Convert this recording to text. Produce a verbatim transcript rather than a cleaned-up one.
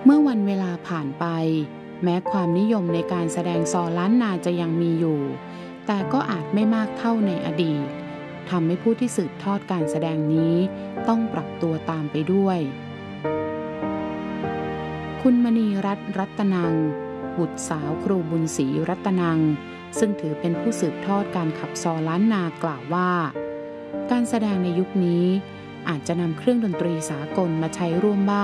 มื่อวันเวลาผ่านไปแม้ความนิยมในการแสดงซอล้านนาจะยังมีอยู่แต่ก็อาจไม่มากเท่าในอดีตทำให้ผู้ที่สืบทอดการแสดงนี้ต้องปรับตัวตามไปด้วยคุณมณีรัตน์รัตนังบุตรสาวครูบุญศรีรัตนังซึ่งถือเป็นผู้สืบทอดการขับซอล้านนากล่าวว่าการแสดงในยุคนี้อาจจะนำเครื่องดนตรีสากลมาใช้ร่วมบ้าง